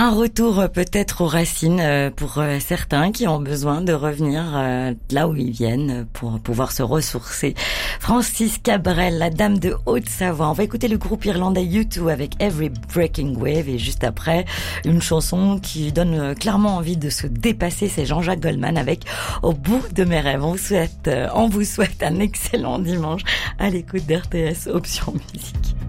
Un retour peut-être aux racines pour certains qui ont besoin de revenir là où ils viennent pour pouvoir se ressourcer. Francis Cabrel, la dame de Haute-Savoie. On va écouter le groupe irlandais U2 avec Every Breaking Wave et juste après une chanson qui donne clairement envie de se dépasser. C'est Jean-Jacques Goldman avec Au bout de mes rêves. On vous souhaite un excellent dimanche à l'écoute d'RTS Option Musique.